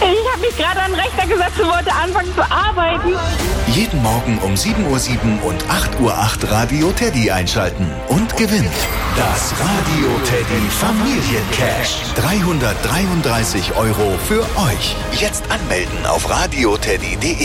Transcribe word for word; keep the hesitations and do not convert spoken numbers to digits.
Ich habe mich gerade an den Rechner gesetzt und wollte anfangen zu arbeiten. Jeden Morgen um sieben Uhr sieben und acht Uhr acht Radio Teddy einschalten und gewinnen. Das Radio Teddy Familiencash. dreihundertdreiunddreißig Euro für euch. Jetzt anmelden auf radioteddy punkt de.